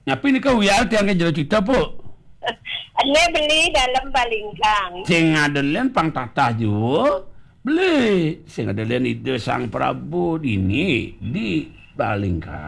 Tapi ini kau ya tiang ke jero cita po. Ane beli dalam balingkang. Sing adelen pang tatah jo. Beli. Sing adelen ide Sang Prabu ini di Balingkang.